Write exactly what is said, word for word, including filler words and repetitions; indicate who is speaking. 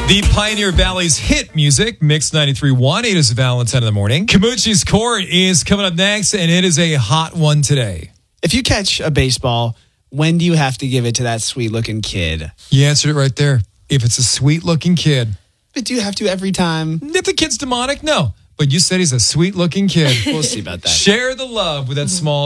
Speaker 1: The Pioneer Valley's hit music, Mix ninety-three point one. It is Valentine in the morning. Camucci's Court is coming up next, and it is a hot one today.
Speaker 2: If you catch a baseball, when do you have to give it to that sweet-looking kid?
Speaker 1: You answered it right there. If it's a sweet-looking kid.
Speaker 2: But do you have to every time?
Speaker 1: If the kid's demonic, no. But you said he's a sweet-looking kid.
Speaker 2: We'll see about that.
Speaker 1: Share the love with that small